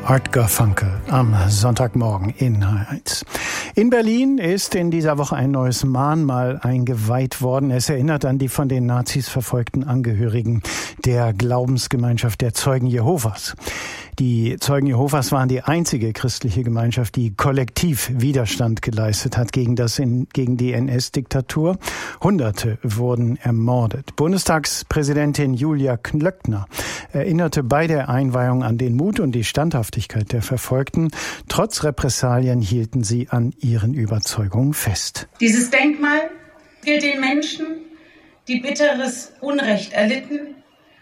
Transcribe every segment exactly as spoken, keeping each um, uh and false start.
Art Garfunkel am Sonntagmorgen in H eins. In Berlin ist in dieser Woche ein neues Mahnmal eingeweiht worden. Es erinnert an die von den Nazis verfolgten Angehörigen der Glaubensgemeinschaft der Zeugen Jehovas. Die Zeugen Jehovas waren die einzige christliche Gemeinschaft, die kollektiv Widerstand geleistet hat gegen das in, gegen die N S-Diktatur. Hunderte wurden ermordet. Bundestagspräsidentin Julia Klöckner erinnerte bei der Einweihung an den Mut und die Standhaftigkeit der Verfolgten. Trotz Repressalien hielten sie an ihren Überzeugungen fest. Dieses Denkmal gilt den Menschen, die bitteres Unrecht erlitten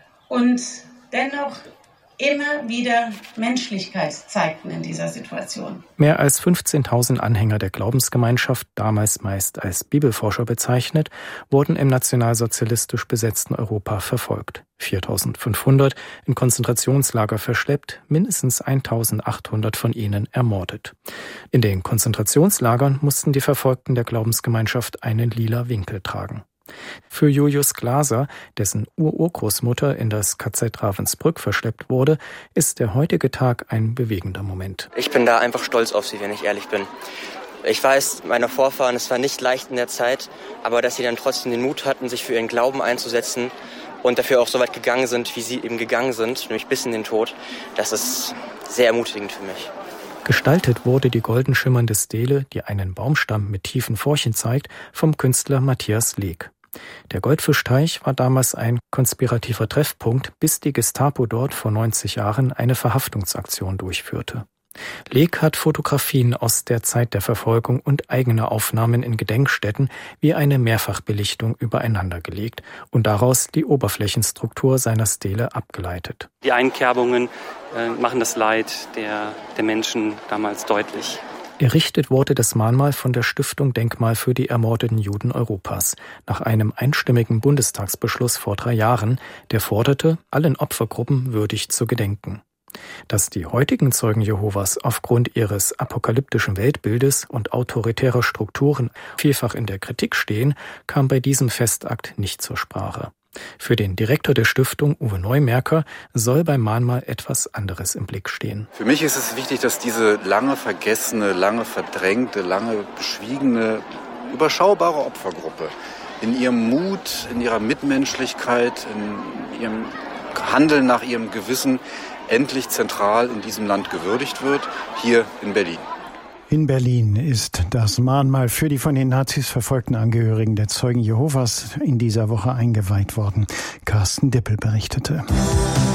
und dennoch immer wieder Menschlichkeit zeigten in dieser Situation. Mehr als fünfzehntausend Anhänger der Glaubensgemeinschaft, damals meist als Bibelforscher bezeichnet, wurden im nationalsozialistisch besetzten Europa verfolgt. viertausendfünfhundert in Konzentrationslager verschleppt, mindestens eintausendachthundert von ihnen ermordet. In den Konzentrationslagern mussten die Verfolgten der Glaubensgemeinschaft einen lila Winkel tragen. Für Julius Glaser, dessen Ururgroßmutter in das K Z Ravensbrück verschleppt wurde, ist der heutige Tag ein bewegender Moment. Ich bin da einfach stolz auf sie, wenn ich ehrlich bin. Ich weiß, meine Vorfahren, es war nicht leicht in der Zeit, aber dass sie dann trotzdem den Mut hatten, sich für ihren Glauben einzusetzen und dafür auch so weit gegangen sind, wie sie eben gegangen sind, nämlich bis in den Tod, das ist sehr ermutigend für mich. Gestaltet wurde die golden schimmernde Stele, die einen Baumstamm mit tiefen Furchen zeigt, vom Künstler Matthias Leek. Der Goldfischteich war damals ein konspirativer Treffpunkt, bis die Gestapo dort vor neunzig Jahren eine Verhaftungsaktion durchführte. Leek hat Fotografien aus der Zeit der Verfolgung und eigene Aufnahmen in Gedenkstätten wie eine Mehrfachbelichtung übereinander gelegt und daraus die Oberflächenstruktur seiner Stele abgeleitet. Die Einkerbungen äh, machen das Leid der, der Menschen damals deutlich. Errichtet wurde das Mahnmal von der Stiftung Denkmal für die ermordeten Juden Europas nach einem einstimmigen Bundestagsbeschluss vor drei Jahren, der forderte, allen Opfergruppen würdig zu gedenken. Dass die heutigen Zeugen Jehovas aufgrund ihres apokalyptischen Weltbildes und autoritärer Strukturen vielfach in der Kritik stehen, kam bei diesem Festakt nicht zur Sprache. Für den Direktor der Stiftung, Uwe Neumerker, soll beim Mahnmal etwas anderes im Blick stehen. Für mich ist es wichtig, dass diese lange vergessene, lange verdrängte, lange beschwiegene, überschaubare Opfergruppe in ihrem Mut, in ihrer Mitmenschlichkeit, in ihrem Handeln nach ihrem Gewissen endlich zentral in diesem Land gewürdigt wird, hier in Berlin. In Berlin ist das Mahnmal für die von den Nazis verfolgten Angehörigen der Zeugen Jehovas in dieser Woche eingeweiht worden. Carsten Dippel berichtete.